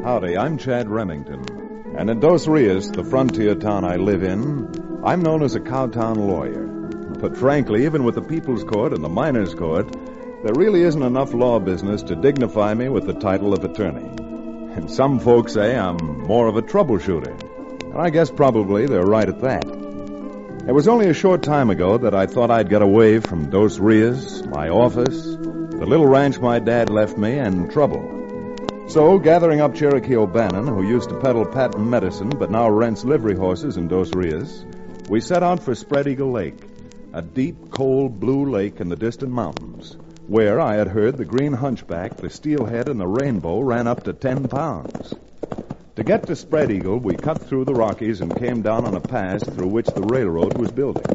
Howdy, I'm Chad Remington. And in Dos Rios, the frontier town I live in, I'm known as a cowtown lawyer. But frankly, even with the People's Court and the Miners' Court, there really isn't enough law business to dignify me with the title of attorney. And some folks say I'm more of a troubleshooter. And I guess probably they're right at that. It was only a short time ago that I thought I'd get away from Dos Rios, my office, the little ranch my dad left me, and trouble. So, gathering up Cherokee O'Bannon, who used to peddle patent medicine but now rents livery horses in Dos Rios, we set out for Spread Eagle Lake, a deep, cold, blue lake in the distant mountains, where I had heard the green hunchback, the steelhead, and the rainbow ran up to 10 pounds. To get to Spread Eagle, we cut through the Rockies and came down on a pass through which the railroad was building.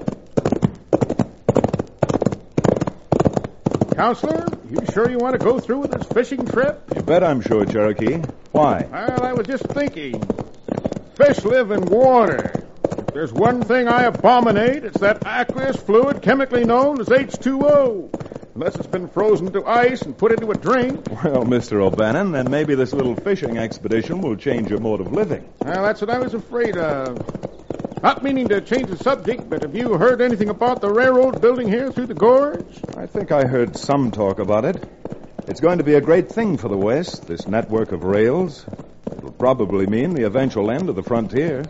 Counselor, you sure you want to go through with this fishing trip? You bet I'm sure, Cherokee. Why? Well, I was just thinking. Fish live in water. If there's one thing I abominate, it's that aqueous fluid chemically known as H2O. Unless it's been frozen to ice and put into a drink. Well, Mr. O'Bannon, then maybe this little fishing expedition will change your mode of living. Well, that's what I was afraid of. Not meaning to change the subject, but have you heard anything about the railroad building here through the gorge? I think I heard some talk about it. It's going to be a great thing for the West, this network of rails. It'll probably mean the eventual end of the frontier.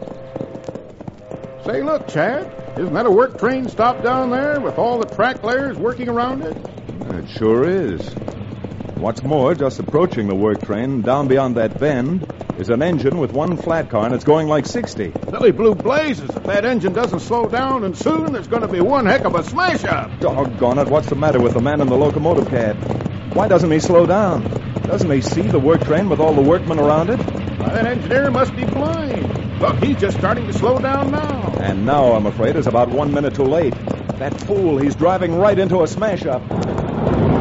Say, look, Chad, isn't that a work train stopped down there with all the track layers working around it? It sure is. What's more, just approaching the work train, down beyond that bend, is an engine with one flat car, and it's going like 60. Billy blue blazes. If that engine doesn't slow down, and soon there's going to be one heck of a smash-up. Doggone it, what's the matter with the man in the locomotive cab? Why doesn't he slow down? Doesn't he see the work train with all the workmen around it? Why, that engineer must be blind. Look, he's just starting to slow down now. And now, I'm afraid, is about 1 minute too late. That fool, he's driving right into a smash-up.